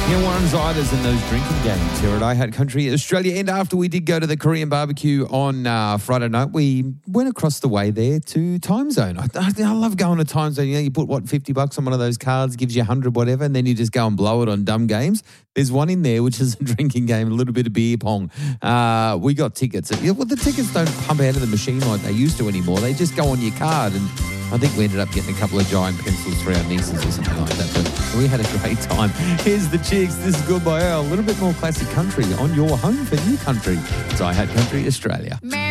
Yeah, one-siders in those drinking games here at I Had Country Australia. And after we did go to the Korean barbecue on Friday night, we went across the way there to Time Zone. I love going to Time Zone. You know, you put, $50 on one of those cards, gives you 100 whatever, and then you just go and blow it on dumb games. There's one in there, which is a drinking game, a little bit of beer pong. We got tickets. Well, the tickets don't pump out of the machine like they used to anymore. They just go on your card, and I think we ended up getting a couple of giant pencils for our nieces or something like that. But we had a great time. Here's the Chicks. This is Goodbye Earl. A little bit more classic country on your home for new country. It's I Had Country Australia.